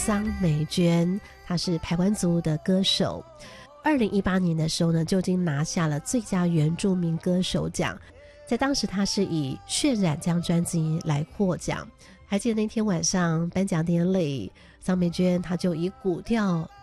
桑美娟，她是排湾族的歌手。2018年的时候呢，就已经拿下了最佳原住民歌手奖，在当时她是以渲染这张专辑来获奖。还记得那天晚上颁奖典礼，桑美娟她就以古调